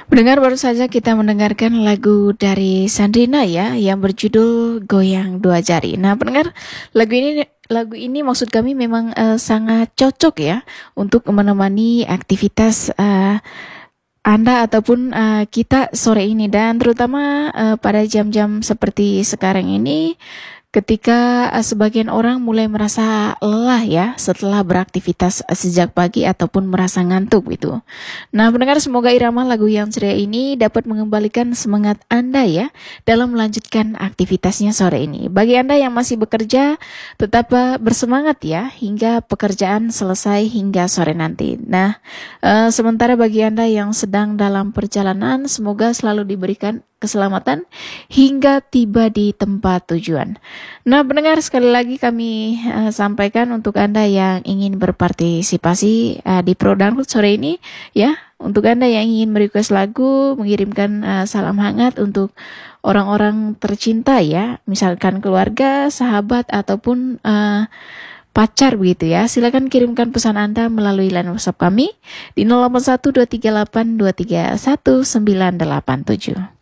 Pendengar, baru saja kita mendengarkan lagu dari Sandrina ya yang berjudul Goyang Dua Jari. Nah, pendengar, lagu ini maksud kami memang sangat cocok ya untuk menemani aktivitas Anda ataupun kita sore ini, dan terutama pada jam-jam seperti sekarang ini ketika sebagian orang mulai merasa lelah ya setelah beraktivitas sejak pagi ataupun merasa ngantuk gitu. Nah, pendengar, semoga irama lagu yang ceria ini dapat mengembalikan semangat Anda ya dalam melanjutkan aktivitasnya sore ini. Bagi Anda yang masih bekerja, tetap bersemangat ya hingga pekerjaan selesai hingga sore nanti. Nah, sementara bagi Anda yang sedang dalam perjalanan, semoga selalu diberikan keselamatan hingga tiba di tempat tujuan. Nah, pendengar, sekali lagi kami sampaikan untuk Anda yang ingin berpartisipasi di Pro Download sore ini ya, untuk Anda yang ingin merequest lagu, mengirimkan salam hangat untuk orang-orang tercinta ya, misalkan keluarga, sahabat ataupun pacar begitu ya. Silakan kirimkan pesan Anda melalui line WhatsApp kami di 081238231987.